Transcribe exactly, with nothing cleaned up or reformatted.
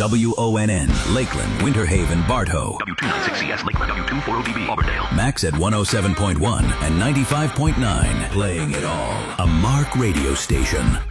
W O N N, Lakeland, Winter Haven, Bartow. W two ninety-six C S, Lakeland, W two forty D B, Auburndale. Max at one oh seven point one and ninety-five point nine. Playing it all. A Mark radio station.